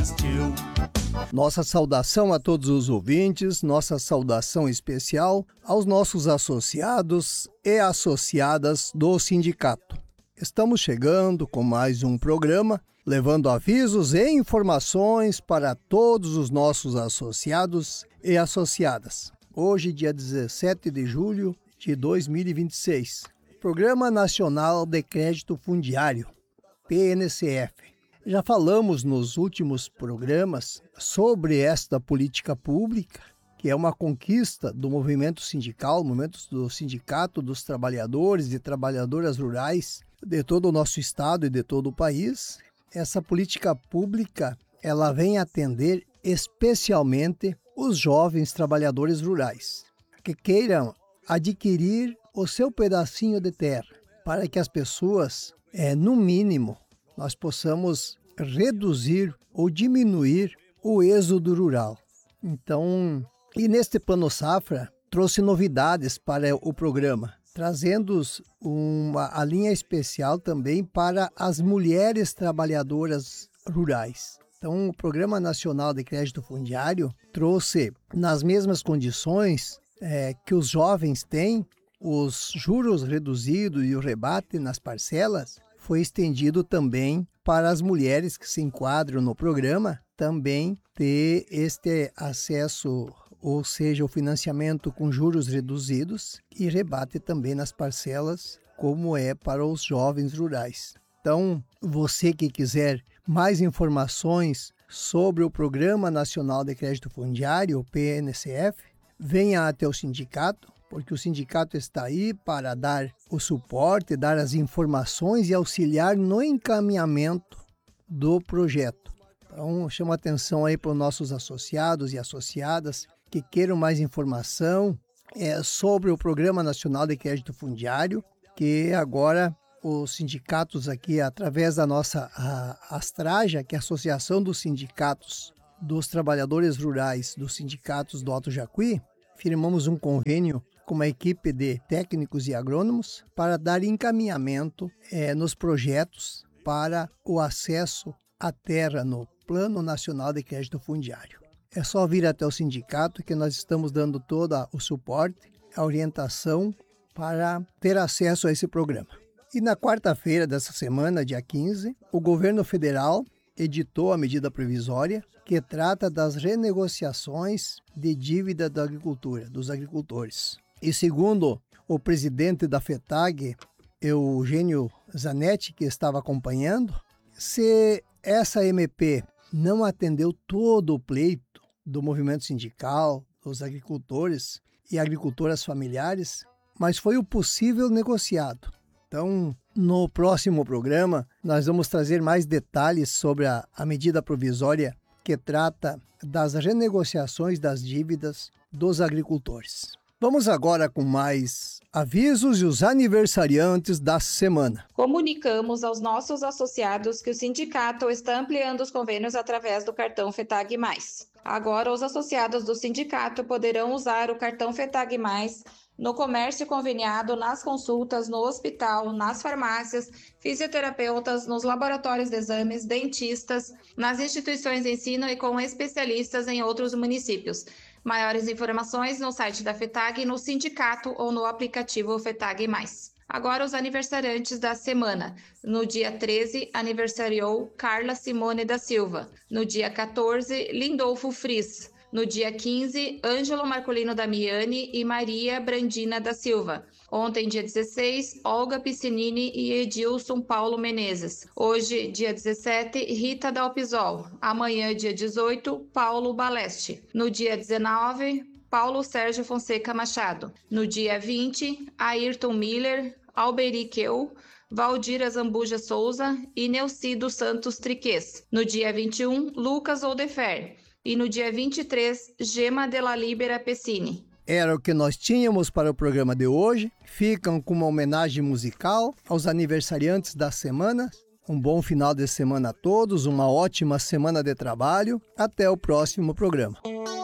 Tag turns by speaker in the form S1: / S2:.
S1: existiu.
S2: Nossa saudação a todos os ouvintes, nossa saudação especial aos nossos associados e associadas do sindicato. Estamos chegando com mais um programa, levando avisos e informações para todos os nossos associados e associadas. Hoje, dia 17 de julho de 2026, Programa Nacional de Crédito Fundiário, PNCF. Já falamos nos últimos programas sobre esta política pública, que é uma conquista do movimento sindical, do Sindicato dos Trabalhadores e Trabalhadoras Rurais de todo o nosso estado e de todo o país. Essa política pública, ela vem atender especialmente os jovens trabalhadores rurais, que queiram adquirir o seu pedacinho de terra, para que as pessoas, no mínimo, nós possamos reduzir ou diminuir o êxodo rural. Então, e neste Plano Safra, trouxe novidades para o programa, trazendo a linha especial também para as mulheres trabalhadoras rurais. Então, o Programa Nacional de Crédito Fundiário trouxe, nas mesmas condições que os jovens têm, os juros reduzidos e o rebate nas parcelas, foi estendido também para as mulheres que se enquadram no programa também ter este acesso, ou seja, o financiamento com juros reduzidos e rebate também nas parcelas, como é para os jovens rurais. Então, você que quiser mais informações sobre o Programa Nacional de Crédito Fundiário, o PNCF, venha até o sindicato, porque o sindicato está aí para dar o suporte, dar as informações e auxiliar no encaminhamento do projeto. Então, chamo a atenção aí para os nossos associados e associadas que queiram mais informação sobre o Programa Nacional de Crédito Fundiário, que agora os sindicatos aqui, através da nossa Astraja, que é a Associação dos Sindicatos dos Trabalhadores Rurais dos Sindicatos do Alto Jacuí, firmamos um convênio com uma equipe de técnicos e agrônomos para dar encaminhamento nos projetos para o acesso à terra no Plano Nacional de Crédito Fundiário. É só vir até o sindicato que nós estamos dando todo o suporte, a orientação para ter acesso a esse programa. E na quarta-feira dessa semana, dia 15, o governo federal editou a medida provisória que trata das renegociações de dívida da agricultura, dos agricultores. E segundo o presidente da FETAG, Eugênio Zanetti, que estava acompanhando, se essa MP não atendeu todo o pleito do movimento sindical, dos agricultores e agricultoras familiares, mas foi o possível negociado. Então, no próximo programa, nós vamos trazer mais detalhes sobre a medida provisória que trata das renegociações das dívidas dos agricultores. Vamos agora com mais avisos e os aniversariantes da semana.
S3: Comunicamos aos nossos associados que o sindicato está ampliando os convênios através do cartão FETAG+. Agora, os associados do sindicato poderão usar o cartão FETAG+, no comércio conveniado, nas consultas, no hospital, nas farmácias, fisioterapeutas, nos laboratórios de exames, dentistas, nas instituições de ensino e com especialistas em outros municípios. Maiores informações no site da FETAG, no sindicato ou no aplicativo FETAG+. Agora os aniversariantes da semana. No dia 13, aniversariou Carla Simone da Silva. No dia 14, Lindolfo Fris. No dia 15, Ângelo Marcolino Damiani e Maria Brandina da Silva. Ontem, dia 16, Olga Piscinini e Edilson Paulo Menezes. Hoje, dia 17, Rita Dalpisol. Amanhã, dia 18, Paulo Baleste. No dia 19, Paulo Sérgio Fonseca Machado. No dia 20, Ayrton Miller, Alberi Keu, Valdir Zambuja Souza e Neucido Santos Triques. No dia 21, Lucas Oldefer. E no dia 23, Gema de la Libera Pessini.
S2: Era o que nós tínhamos para o programa de hoje. Ficam com uma homenagem musical aos aniversariantes da semana. Um bom final de semana a todos, uma ótima semana de trabalho. Até o próximo programa.